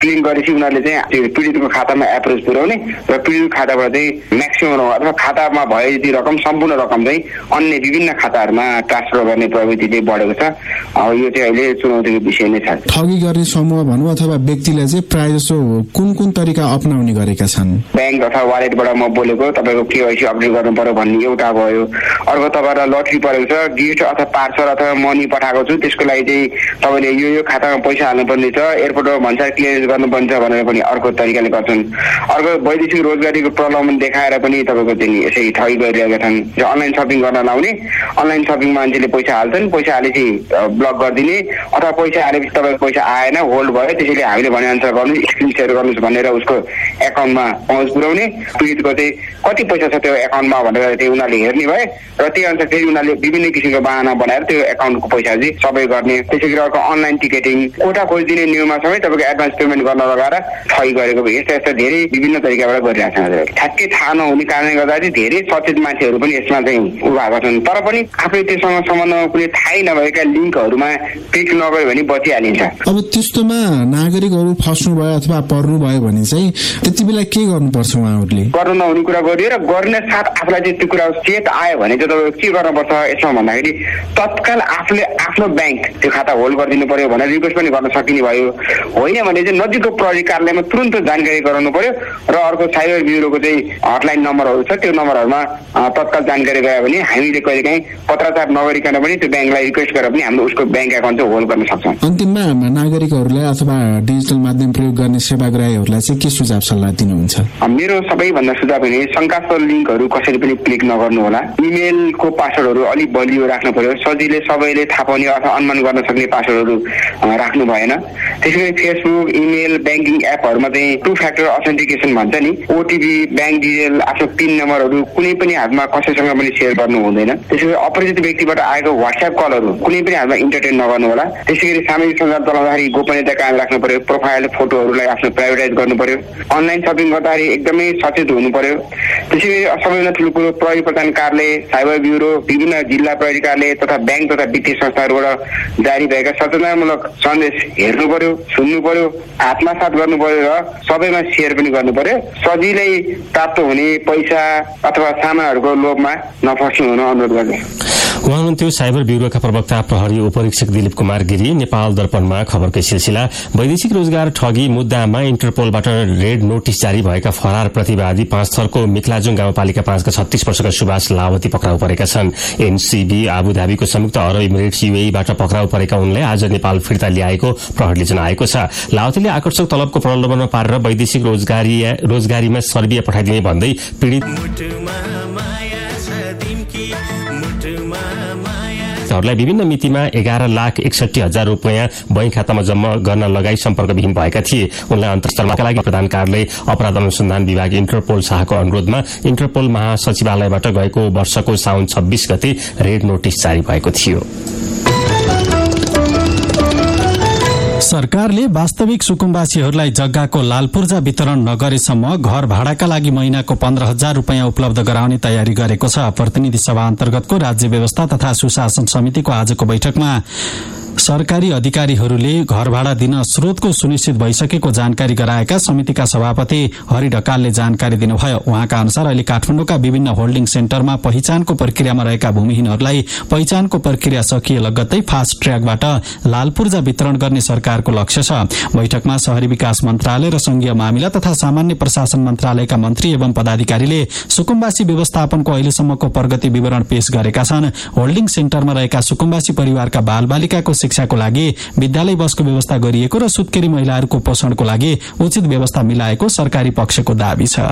Click गरेपछि उनीहरूले चाहिँ त्यो पीडितको खातामा एप्रोच पुर्याउने र पीडितको खाताबाट चाहिँ म्याक्सिमम अथवा खातामा भएपछि रकम सम्पूर्ण रकम चाहिँ अन्य विभिन्न खाताहरूमा ट्रान्सफर गर्ने प्रवृत्ति चाहिँ बढेको छ। यो चाहिँ अहिले चुनौतीको विषय नै छ। ठगी गर्ने समूह भनौँ अथवा व्यक्तिले चाहिँ प्रायः जसो कुन तरिका अपनाउने गरेका छन्? ब्याङ्क अथवा वालेटबाट म बोलेको, तपाईँको केवाइसी अपडेट गर्नु पर्यो भन्ने एउटा भयो। अर्को तपाईँलाई लटरी परेको छ, गिफ्ट अथवा पार्सल अथवा मनी पठाएको छु, त्यसको लागि चाहिँ तपाईँले यो खातामा पैसा हाल्नुपर्ने छ, एयरपोर्टमा भन्सार क्लियरेन्स गर्नुपर्ने छ भनेर पनि अर्को तरिकाले गर्छन्। अर्को वैदेशिक रोजगारीको प्रलोभन देखाएर पनि तपाईँको चाहिँ यसै ठगी गरिरहेका छन्। अनलाइन सपिङ गर्न लाउने, अनलाइन सपिङ मान्छेले पैसा हाल्छन्, पैसा हालेपछि ब्लक गरिदिने अथवा पैसा हालेपछि तपाईँको पैसा आएन, होल्ड भयो, त्यसैले हामीले भने अनुसार गर्नु, स्क्रिन सेयर गर्नुहोस् भनेर उसको एकाउन्टमा पहुँच पुर्याउने। पीडितको चाहिँ कति पैसा छ त्यो एकाउन्टमा भनेर चाहिँ उनीहरूले हेर्ने भए र त्यही अनुसार फेरि उनीहरूले विभिन्न किसिमको बाहना बनाएर त्यो एकाउन्टको पैसा चाहिँ सबै गर्ने। त्यसै गरी अर्को अनलाइन टिकटिङ, कोठा खोजिदिने नियममा सबै तपाईँको एडभान्स पेमेन्ट गर्न लगाएर ठगी गरेको यस्ता धेरै विभिन्न तरिकाबाट गरिरहेका छन्। ठ्याक्कै थाहा नहुने कारणले गर्दा चाहिँ धेरै सचेत मान्छेहरू पनि यसमा चाहिँ उभाएका छन्, तर पनि आफूले त्योसँग सम्बन्धमा कुनै थाहै नभएका लिङ्कहरूमा क्लिक नगर्यो भने बचिहालिन्छ। अब त्यस्तोमा नागरिकहरू फस्नु भयो अथवा पर्नु भयो भने चाहिँ त्यति बेला के गर्नुपर्छ? उहाँहरूले गर्नु नहुने कुरा गरियो र गर्ने साथ आफूलाई चाहिँ त्यो कुरा चेत आयो भने चाहिँ तपाईँ के गर्नुपर्छ यसमा भन्दाखेरि तत्काल आफूले आफ्नो ब्याङ्क त्यो खाता होल्ड गरिदिनु पर्यो भनेर रिक्वेस्ट पनि गर्न सकिने भयो। होइन भने चाहिँ नजिकको प्रहरी कार्यालयमा तुरन्त जानकारी गराउनु पर्यो र अर्को साइबर ब्युरोको चाहिँ हटलाइन नम्बरहरू छ, त्यो नम्बरहरूमा तत्काल जानकारी गयो भने हामीले कहिलेकाहीँ पत्राचार नगरिकन पनि त्यो ब्याङ्कलाई रिक्वेस्ट गरेर पनि हामीले उसको ब्याङ्क एकाउन्ट चाहिँ होल्ड गर्न सक्छौँ। अन्तिममा नागरिकहरूलाई अथवा डिजिटल माध्यम प्रयोग गर्ने सेवाग्राहीहरूलाई चाहिँ के सुझाव सल्लाह दिनुहुन्छ? मेरो सबैभन्दा सुझाव भने शङ्कास्पद लिङ्कहरू कसरी पनि क्लिक नगर्नु होला। इमेलको पासवर्डहरू अलिक बलियो राख्नु पर्यो, सजिलै सबैले थाहा पाउने अथवा अनुमान गर्न सक्ने पासवर्डहरू राख्नु भएन। त्यसैगरी फेसबुक, इमेल, ब्याङ्किङ एपहरूमा चाहिँ 2 फ्याक्टर अथेन्टिकेसन भन्छ नि, ओटिपी, ब्याङ्क डिटेल, आफ्नो पिन नम्बरहरू कुनै पनि हातमा कसैसँग पनि सेयर गर्नु हुँदैन। त्यसैगरी अपरिचित व्यक्तिबाट आएको व्हाट्सएप कलहरू कुनै पनि हातमा इन्टरटेन नगर्नु होला। त्यसैगरी सामाजिक सञ्जाल चलाउँदाखेरि गोपनीयता कायम राख्नु पर्यो, प्रोफाइल फोटोहरूलाई आफ्नो प्राइभेटाइज गर्नु पर्यो। अनलाइन सपिङ गर्दाखेरि एकदमै सचेत हुनु पर्यो। त्यसैगरी सबैभन्दा ठुलो कुरो प्रहरी प्रधान कार्यालय, साइबर ब्युरो, विभिन्न जिल्ला प्रहरी कार्यालय तथा ब्याङ्क तथा वित्तीय संस्थाहरूबाट जारी भएका सचेतनामूलक सन्देश हेर्नु पर्यो, सुन्नु पर्यो, आत्मसात गर्नु पर्यो र सबैमा सेयर पनि गर्नु पर्यो। सजिलै प्राप्त हुने पैसा अथवा सामानहरूको लोभमा नफस्नु हुन अनुरोध गर्ने। उहाँ हुनुहुन्थ्यो साइबर ब्युरोका प्रवक्ता प्रहरी उपरीक्षक दिलीप कुमार गिरी। नेपाल दर्पणमा खबरकै सिलसिला। वैदेशिक रोजगार ठगी मुद्दामा इन्टरपोलबाट रेड नोटिस जारी भएका फरार प्रतिवादी 5 थरको मिक्लाजुङ गाउँपालिका 5 का 36 वर्षका सुभाष लावती पक्राउ परेका छन्। एनसीबी आबुधाबीको संयुक्त अरब इमिरेट्स यूएईबाट पक्राउ परेका उनलाई आज नेपाल फिर्ता ल्याएको प्रहरीले जनाएको छ। लावतीले आकर्षक तलबको प्रलोभनमा पारेर वैदेशिक रोजगारीमा सर्बिया पठाइदिने भन्दै पीड़ितहरूलाई विभिन्न मितिमा 11,61,000 रूपियाँ बैंक खातामा जम्मा गर्न लगाई सम्पर्कविहीन भएका थिए। उनलाई अन्तर्स्थलका लागि प्रधान कार्यालय अपराध अनुसन्धान विभाग इन्टरपोल शाखाको अनुरोधमा इन्टरपोल महासचिवालयबाट गएको वर्षको साउन 26 गते रेड नोटिस जारी भएको थियो। सरकारले वास्तविक सुकुम्बासीहरूलाई जग्गाको लालपूर्जा वितरण नगरेसम्म घर भाडाका लागि महिनाको 15,000 रूपियाँ उपलब्ध गराउने तयारी गरेको छ। प्रतिनिधि सभा अन्तर्गतको राज्य व्यवस्था तथा सुशासन समितिको आजको बैठकमा सरकारी अधिकारीहरूले घर भाडा दिन स्रोतको सुनिश्चित भइसकेको जानकारी गराएका समितिका सभापति हरि ढकालले जानकारी दिनुभयो। उहाँका अनुसार अहिले काठमाडौँका विभिन्न होल्डिङ सेन्टरमा पहिचानको प्रक्रियामा रहेका भूमिहीनहरूलाई पहिचानको प्रक्रिया सकिए लगत्तै फास्ट ट्र्याकबाट लालपूर्जा वितरण गर्ने सरकारको लक्ष्य छ। बैठकमा शहरी विकास मन्त्रालय र संघीय मामिला तथा सामान्य प्रशासन मन्त्रालयका मन्त्री एवं पदाधिकारीले सुकुम्बासी व्यवस्थापनको अहिलेसम्मको प्रगति विवरण पेश गरेका छन्। होल्डिङ सेन्टरमा रहेका सुकुम्बासी परिवारका बालबालिकाको शिक्षाको लागि विद्यालय बसको व्यवस्था गरिएको र सुत्केरी महिलाहरूको पोषणको लागि उचित व्यवस्था मिलाएको सरकारी पक्षको दाबी छ।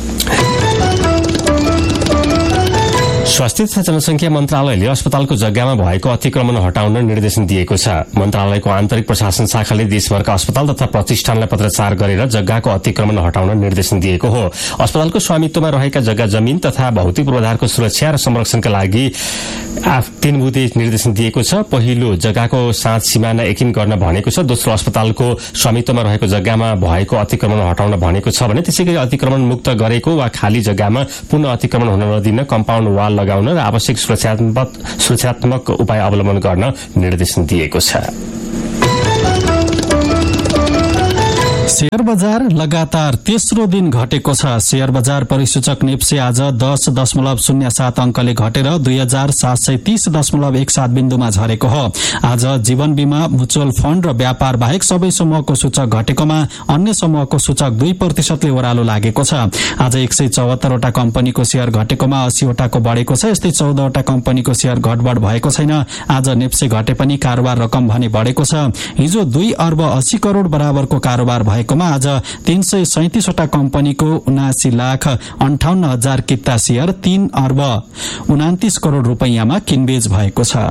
स्वास्थ्य तथा जनसंख्या मन्त्रालयले अस्पतालको जग्गामा भएको अतिक्रमण हटाउन निर्देशन दिएको छ। मन्त्रालयको आन्तरिक प्रशासन शाखाले देशभरका अस्पताल तथा प्रतिष्ठानलाई पत्राचार गरेर जग्गाको अतिक्रमण हटाउन निर्देशन दिएको हो। अस्पतालको स्वामित्वमा रहेका जग्गा जमिन तथा भौतिक पूर्वाधारको सुरक्षा र संरक्षणका लागि 3 बुँदे निर्देशन दिएको छ। पहिलो जग्गाको साँझ सिमाना एकिन गर्न भनेको छ। दोस्रो अस्पतालको स्वामित्वमा रहेको जग्गामा भएको अतिक्रमण हटाउन भनेको छ भने त्यसैगरी अतिक्रमण मुक्त गरेको वा खाली जग्गामा पुनः अतिक्रमण हुन नदिन कम्पाउन्ड वाल लगाउन र आवश्यक सुरक्षात्मक उपाय अवलम्बन गर्न निर्देशन दिएको छ। शेयर बजार लगातार तेस्रो दिन घटेको छ। शेयर बजार परिसूचक नेप्से आज 10.07 अंकले घटेर 2730.17 बिन्दुमा झरेको हो। आज जीवन बीमा, म्युचुअल फण्ड र व्यापार बाहेक सबै समूहको सूचक घटेकोमा अन्य समूहको सूचक 2% ले ओह्रालो लागेको छ। आज 174 वटा कम्पनीको शेयर घटेकोमा 80 वटाको बढेको छ। यस्तै 14 वटा कम्पनीको शेयर घटबढ भएको छैन। आज नेप्से घटे पनि कारोबार रकम भने बढेको छ। हिजो 2 अर्ब 80 करोड़ बराबरको कारोबार भएकोमा आज 337 वटा कम्पनीको 79,58,000 किता शेयर 3 अर्ब 29 करोड़ रुपैयाँमा किनबेच भएको छ।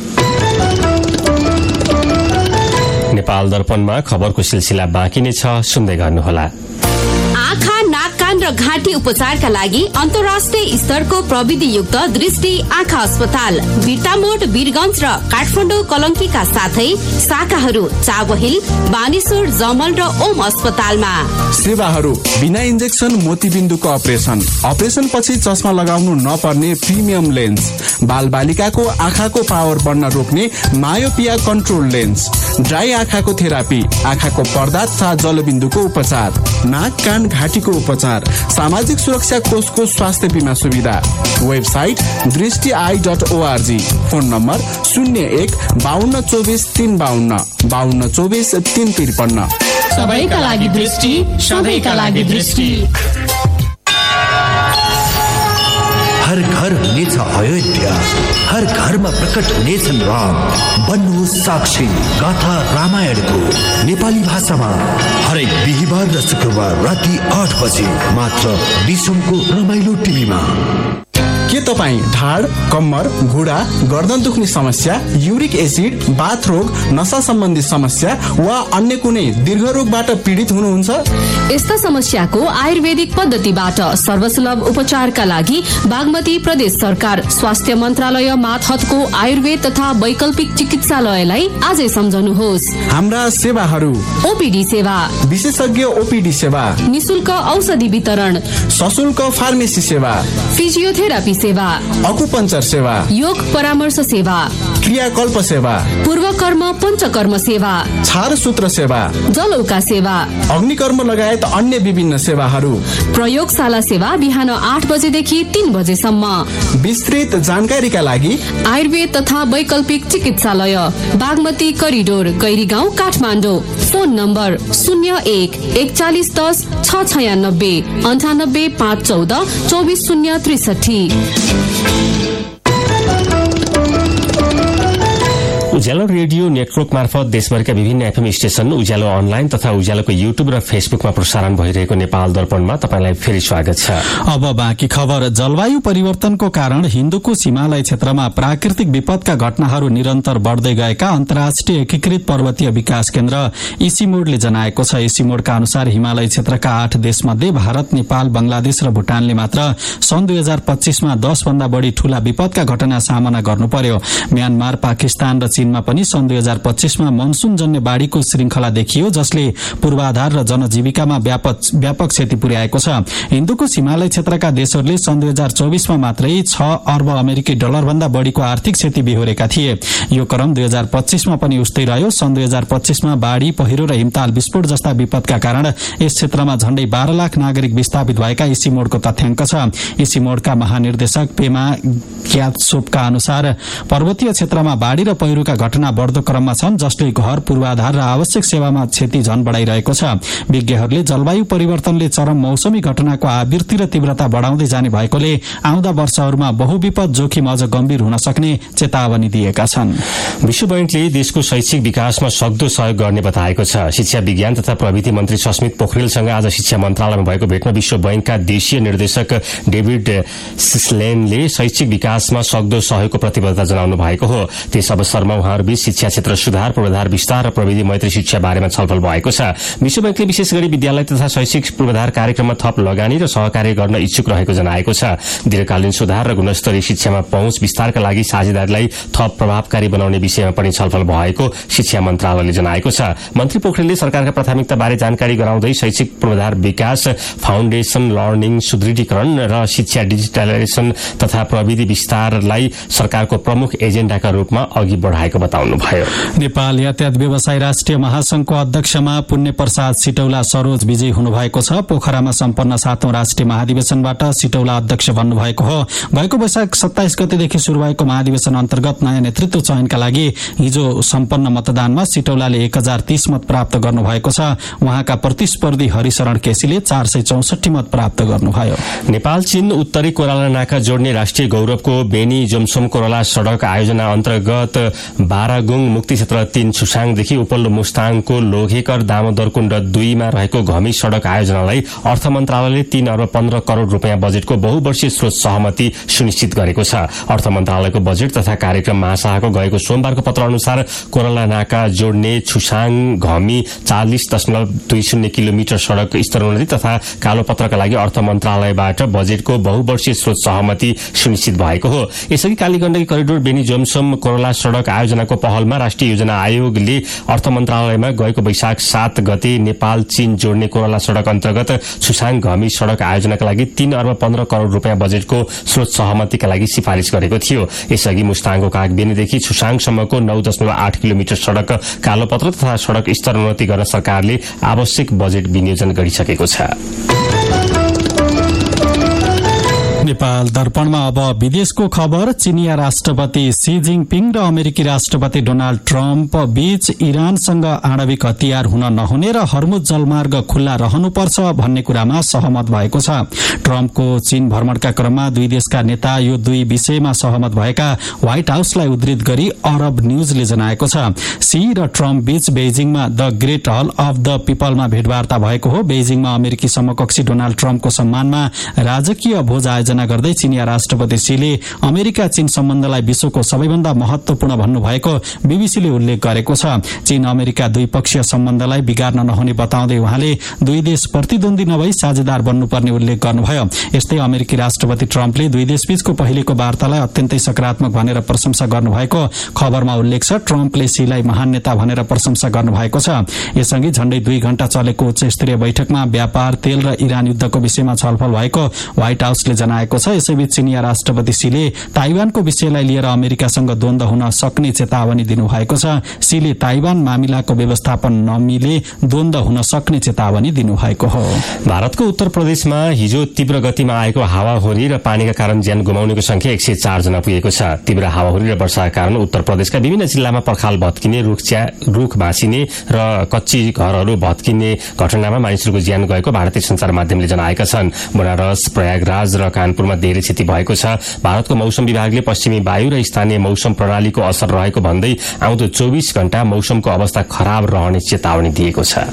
नेपाल दर्पणमा खबरको सिलसिला बाँकी नै छ, सुन्दै गर्नुहोला। आँखा, नाक, कान र घाँटी उपचारका लागि अन्तर्राष्ट्रिय स्तरको प्रविधियुक्त दृष्टि आँखा अस्पताल बिर्तामोड, वीरगंज र काठमाडौँ कलंकीका साथै शाखाहरू चाबहिल, बानेश्वर, जमल र ओम अस्पतालमा। सेवाहरू बिना इन्जेक्सन मोतीबिन्दुको अपरेसन पछि चस्मा लगाउनु नपर्ने प्रिमियम लेन्स, बाल बालिकाको आँखाको पावर बढ्न रोक्ने मायोपिया कन्ट्रोल लेन्स, ड्राई आँखाको थेरापी, आँखाको पर्दा तथा जलबिन्दुको उपचार, नाक, कान, घाँटीको उपचार, सामाजिक सुरक्षा कोषको स्वास्थ्य बीमा सुविधा। Website दृष्टि.org, phone number 01-5224-352, 5224-353। सबैका लागि दृष्टि, सबैका लागि दृष्टि। हर घर हुनेछ अयोध्या, हर घरमा प्रकट हुनेछन् राम। बन्नु साक्षी गाथा रामायणको नेपाली भाषामा हरेक बिहिबार र शुक्रबार राति 8 बजे मात्र डिसमको रमाइलो टिभीमा। के तपाईँ ढाड, कम्मर, घुँडा, गर्दन दुख्ने समस्या, युरिक एसिड, बाथ रोग, नशा सम्बन्धी समस्या वा अन्य कुनै दीर्घ रोगबाट पीडित हुनुहुन्छ? यस्ता समस्याको आयुर्वेदिक पद्धतिबाट सर्वसुलभ उपचारका लागि बागमती प्रदेश सरकार स्वास्थ्य मन्त्रालय मातहतको आयुर्वेद तथा वैकल्पिक चिकित्सालयलाई आजै सम्झनुहोस्। हाम्रा सेवाहरू: ओपीडी सेवा, विशेषज्ञ ओपीडी सेवा, निशुल्क औषधि वितरण, सशुल्क फार्मेसी सेवा, फिजियोथेरापी सेवा, अकुपञ्चर सेवा, योग परामर्श सेवा, क्रियाकल्प सेवा, पूर्वकर्म पञ्चकर्म सेवा, छारसूत्र सेवा, जलौका सेवा, अग्निकर्म लगायत अन्य विभिन्न सेवाहरू। प्रयोगशाला सेवा बिहान 8 बजेदेखि 3 बजेसम्म। विस्तृत जानकारीका लागि आयुर्वेद तथा वैकल्पिक चिकित्सालय Bagmati corridor Gairigaun Kathmandu. Phone number 01-4110 696 98 514 24063। उज्यालो रेडियो नेटवर्क मार्फत देशभरका विभिन्न एफएम स्टेशन, उज्यालो अनलाइन तथा उज्यालोको युट्युब र फेसबुकमा प्रसारण भइरहेको नेपाल दर्पणमा तपाईलाई फेरि स्वागत छ। अब बाँकी खबर। जलवायु परिवर्तनको कारण हिन्दुकुश हिमालय क्षेत्रमा प्राकृतिक विपदका घटनाहरू निरन्तर बढ्दै गएका अन्तर्राष्ट्रिय एकीकृत पर्वतीय विकास केन्द्र इसिमोडले जनाएको छ। इसिमोडका अनुसार हिमालय क्षेत्रका 8 देशमध्ये भारत, नेपाल, बंगलादेश र भूटानले मात्र सन् 2025 मा 10 भन्दा बढ़ी ठूला विपदका घटना सामना गर्नु पर्यो। म्यानमार, पाकिस्तान र चीनमा पनि सन् 2025 मा मनसून जन्य बाढ़ीको श्रृंखला देखियो, जसले पूर्वाधार र जनजीविकामा व्यापक क्षति पुर्याएको छ। हिन्दुकुश हिमालय क्षेत्रका देशहरूले सन् 2024 मा मात्रै 6 अर्ब अमेरिकी डलर भन्दा बढ़ीको आर्थिक क्षति बेहोरेका थिए। यो क्रम 2025 मा पनि उस्तै रह्यो। सन् 2025 मा बाढ़ी, पहिरो र हिमताल विस्फोट जस्ता विपदका कारण यस क्षेत्रमा झण्डै 12 लाख नागरिक विस्थापित भएका इसिमोडको तथ्याङ्क छ। इसिमोडका महानिर्देशक पेमा ग्यात्सोपका अनुसार पर्वतीय क्षेत्रमा बाढ़ी र पहिरोका घटना बढ्दो क्रममा छन्, जसले घर, पूर्वाधार र आवश्यक सेवामा क्षति झन बढाइरहेको छ। विज्ञहरूले जलवायु परिवर्तनले चरम मौसमी घटनाको आवृत्ति र तीव्रता बढाउँदै जाने भएकोले आउँदा वर्षहरूमा बहुविपद जोखिम अझ गम्भीर हुन सक्ने चेतावनी दिएका छन्। विश्व बैंकले देशको शैक्षिक विकासमा सक्दो सहयोग गर्ने बताएको छ। शिक्षा विज्ञान तथा प्रविधि मन्त्री सस्मित पोखरेलसँग आज शिक्षा मन्त्रालयमा भएको भेटमा विश्व बैंकका देशीय निर्देशक डेभिड सिस्लेनले शैक्षिक विकासमा सक्दो सहयोगको प्रतिबद्धता जनाउनु भएको हो। त्यस अवसरमा उहाँहरूबीच शिक्षा क्षेत्र सुधार, पूर्वाधार विस्तार र प्रविधि मैत्री शिक्षा बारेमा छलफल भएको छ। विश्व बैंकले विशेष गरी विद्यालय तथा शैक्षिक पूर्वाधार कार्यक्रममा थप लगानी र सहकार्य गर्न इच्छुक रहेको जनाएको छ। दीर्घकालीन सुधार र गुणस्तरीय शिक्षामा पहुँच विस्तारका लागि साझेदारीलाई थप प्रभावकारी बनाउने विषयमा पनि छलफल भएको शिक्षा मन्त्रालयले जनाएको छ। मन्त्री पोखरेलले सरकारका प्राथमिकताबारे जानकारी गराउँदै शैक्षिक पूर्वाधार विकास, फाउन्डेशन लर्निङ सुदृढीकरण र शिक्षा डिजिटलाइजेशन तथा प्रविधि विस्तारलाई सरकारको प्रमुख एजेण्डाका रूपमा अघि बढ़ाएको भएको बताउनुभयो। नेपाल यातायात व्यवसाय राष्ट्रिय महासंघको अध्यक्षमा पुण्य प्रसाद सिटौला सरोज विजयी हुनुभएको छ। पोखरामा सम्पन्न 7औं राष्ट्रिय महाधिवेशनबाट सिटौला अध्यक्ष बन्नुभएको हो। गएको वैशाख 27 गतेदेखि शुरू भएको महाधिवेशन अन्तर्गत नयाँ नेतृत्व चयनका लागि हिजो सम्पन्न मतदानमा सिटौलाले 1030 मत प्राप्त गर्नुभएको छ। उहाँका प्रतिस्पर्धी हरिशरण केसीले 464 मत प्राप्त गर्नुभयो। नेपाल चीन उत्तरी कोराला नाका जोड्ने राष्ट्रिय गौरवको बेनी जोमसोम कोराला सड़क आयोजना अन्तर्गत बारागुङ मुक्ति क्षेत्र 3 छुसाङदेखि उपल्लो मुस्ताङको लोघेकर दामोदरकुण्ड 2 मा रहेको घमी सड़क आयोजनालाई अर्थ मन्त्रालयले 3 अर्ब 15 करोड़ रूपियाँ बजेटको बहुवर्षीय स्रोत सहमति सुनिश्चित गरेको छ। अर्थ मन्त्रालयको बजेट तथा कार्यक्रम महाशाखाको गएको सोमबारको पत्र अनुसार कोराला नाका जोड्ने छुसाङ घमी 40.20 किलोमिटर सड़क स्तरोन्नति तथा कालोपत्रका लागि अर्थ मन्त्रालयबाट बजेटको बहुवर्षीय स्रोत सहमति सुनिश्चित भएको हो। यसअघि कालीगण्डकी करिडोर बेनी जोमसोम कोराला सड़क आयोजनाको पहलमा राष्ट्रिय योजना आयोगले अर्थ मन्त्रालयमा गएको वैशाख 7 गते नेपाल चीन जोड्ने कोराला सड़क अन्तर्गत छुसाङ घमी सड़क आयोजनाका लागि 3 अर्ब 15 करोड़ रूपियाँ बजेटको स्रोत सहमतिका लागि सिफारिश गरेको थियो। यसअघि मुस्ताङको कागबेनीदेखि छुसाङसम्मको 9.8 किलोमिटर सड़क कालोपत्र तथा सड़क स्तरोन्नति गर्न सरकारले आवश्यक बजेट विनियोजन गरिसकेको छ। नेपाल दर्पणमा अब विदेशको खबर। चिनिया राष्ट्रपति सी जिङपिङ र अमेरिकी राष्ट्रपति डोनाल्ड ट्रम्प बीच इरानसँग आणविक हतियार हुन नहुने र हर्मुज जलमार्ग खुल्ला रहनुपर्छ भन्ने कुरामा सहमत भएको छ। ट्रम्पको चीन भ्रमणका क्रममा दुई देशका नेता यो दुई विषयमा सहमत भएका व्हाइट हाउसलाई उद्धृत गरी अरब न्यूजले जनाएको छ। सी र ट्रम्प बीच बेजिङमा the great hall of the पिपलमा भेटवार्ता भएको हो। बेजिङमा अमेरिकी समकक्षी डोनाल्ड ट्रम्पको सम्मानमा राजकीय भोज आयोजना गर्दै चिनिया राष्ट्रपति सीले अमेरिका चीन सम्बन्धलाई विश्वको सबैभन्दा महत्वपूर्ण भन्नुभएको बीबीसीले उल्लेख गरेको छ। चीन अमेरिका द्विपक्षीय सम्बन्धलाई बिगार्न नहुने बताउँदै उहाँले दुई देश प्रतिद्वन्दी नभई साझेदार बन्नुपर्ने उल्लेख गर्नुभयो। यस्तै अमेरिकी राष्ट्रपति ट्रम्पले दुई देशबीचको पहिलेको वार्तालाई अत्यन्तै सकारात्मक भनेर प्रशंसा गर्नुभएको खबरमा उल्लेख छ। ट्रम्पले सीलाई महान नेता भनेर प्रशंसा गर्नुभएको छ। यसअघि झण्डै 2 घण्टा चलेको उच्च स्तरीय बैठकमा व्यापार, तेल र इरान युद्धको विषयमा छलफल भएको व्हाइट हाउसले जनाएको छ। यसैबीच चिनिया राष्ट्रपति सीले ताइवानको विषयलाई लिएर अमेरिकासँग द्वन्द्व हुन सक्ने चेतावनी दिनुभएको छ। सीले ताइवान मामिलाको व्यवस्थापन नमिले द्वन्द्व हुन सक्ने चेतावनी दिनुभएको हो। भारतको उत्तर प्रदेशमा हिजो तीव्र गतिमा आएको हावाहुरी र पानीका कारण ज्यान गुमाउनेको संख्या 104 जना पुगेको छ। तीव्र हावाहुरी र वर्षाका कारण उत्तर प्रदेशका विभिन्न जिल्लामा पर्खाल भत्किने, रूख भाँसिने र कच्ची घरहरू भत्किने घटनामा मानिसहरूको ज्यान गएको भारतीय संचार माध्यमले जनाएका छन्। बनारस, प्रयागराज र कानपुरमा धेरै क्षति भएको छ। भारतको मौसम विभागले पश्चिमी वायु र स्थानीय मौसम प्रणालीको असर रहेको भन्दै आउँदो 24 घण्टा मौसमको अवस्था खराब रहने चेतावनी दिएको छ।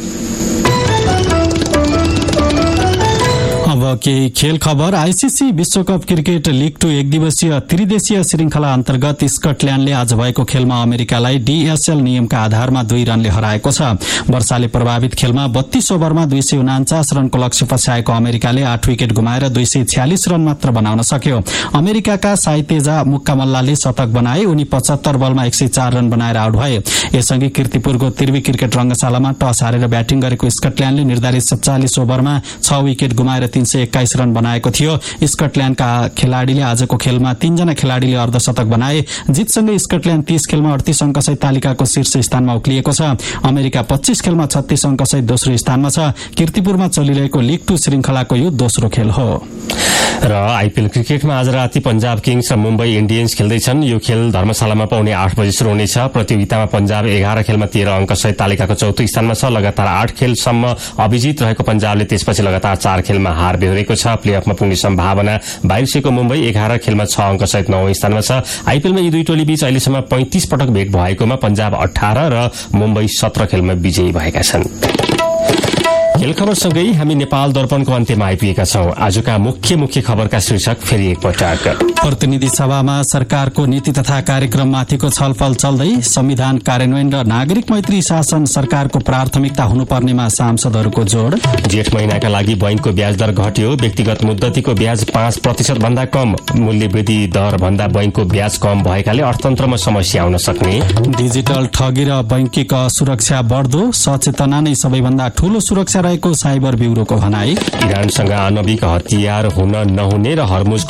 अब केही खेल खबर। आईसीसी विश्वकप क्रिकेट लीग 2 एकदिवसीय त्रिदेशीय श्रृंखला अन्तर्गत स्कटल्याण्डले आज भएको खेलमा अमेरिकालाई डीएसएल नियमका आधारमा 2 रनले हराएको छ। वर्षाले प्रभावित खेलमा 32 ओभरमा 249 रनको लक्ष्य पछ्याएको अमेरिकाले 8 विकेट गुमाएर 246 रन मात्र बनाउन सक्यो। अमेरिकाका साइतेजा मुक्कामल्लाले शतक बनाए। उनी 75 बलमा 104 रन बनाएर आउट भए। यसअघि कीर्तिपुरको तिर्वी क्रिकेट रंगशालामा टस हारेर ब्याटिङ गरेको स्कटल्याण्डले निर्धारित 47 ओभरमा 6 विकेट गुमाएर 321 रन बनाएको थियो। स्कटल्याण्डका खेलाड़ीले आजको खेलमा 3 जना खेलाड़ीले अर्धशतक बनाए। जितसँगै स्कटल्याण्ड 30 खेलमा 38 अंकसहित तालिकाको शीर्ष स्थानमा उक्लिएको छ। अमेरिका 25 खेलमा 36 अंकसहित दोस्रो स्थानमा छ। कीर्तिपुरमा चलिरहेको लीग 2 श्रृंखलाको यो दोस्रो खेल हो। र आईपीएल क्रिकेटमा आज राति पंजाब किङ्स र मुम्बई इन्डियन्स खेल्दैछन्। यो खेल धर्मशालामा पाउने 8 बजे शुरू हुनेछ। प्रतियोगितामा पंजाब 11 खेलमा 13 अंकसहित तालिकाको चौथो स्थानमा छ। लगातार 8 खेलसम्म अभिजित रहेको पंजाबले त्यसपछि लगातार 4 खेलमा हार बेहोरेको छ। प्लेअफमा पुग्ने सम्भावना बाहिरिएको मुम्बई 11 खेलमा 6 अंकसहित 9औं स्थानमा छ। आईपीएलमा यी दुई टोली बीच अहिलेसम्म 35 पटक भेट भएकोमा पंजाब 18 र मुम्बई 17 खेलमा विजयी भएका छन्। खेल खबरसँगै हामी नेपाल दर्पणको अन्त्यमा आइपुगेका छौं। आजका मुख्य खबरका शीर्षक फेरि एकपटक। प्रतिनिधि सभामा सरकारको नीति तथा कार्यक्रममाथिको छलफल चल्दै संविधान कार्यान्वयन र नागरिक मैत्री शासन सरकारको प्राथमिकता हुनुपर्नेमा सांसदहरूको जोड। जेठ महिनाका लागि बैंकको ब्याज दर घट्यो। व्यक्तिगत मुद्दतीको ब्याज 5% भन्दा कम। मूल्य वृद्धि दर भन्दा बैंकको ब्याज कम भएकाले अर्थतन्त्रमा समस्या आउन सक्ने। डिजिटल ठगी र बैंकिक सुरक्षा बढ्दो। सचेतना नै सबैभन्दा ठूलो सुरक्षा रहेको साइबर ब्यूरोको भनाई। इरानसँग आणविक हतियार हुन नहुने र हर्मुज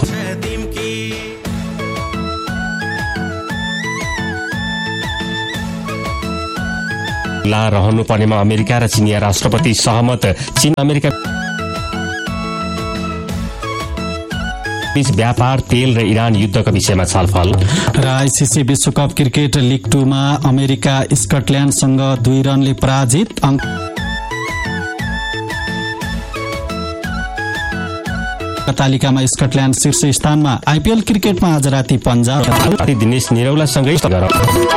ला रहनुपर्नेमा अमेरिका र चिनिया राष्ट्रपति सहमत। चीन अमेरिका बीच व्यापार, तेल र इरान युद्धको विषयमा छलफल। र आईसीसी विश्वकप क्रिकेट लिग 2 मा अमेरिका स्कटल्याण्डसँग 2 रनले पराजित। तालिकामा स्कटल्याण्ड शीर्ष स्थानमा। आईपीएल क्रिकेटमा आज राति पन्जाब दिनेश निरौलासँगै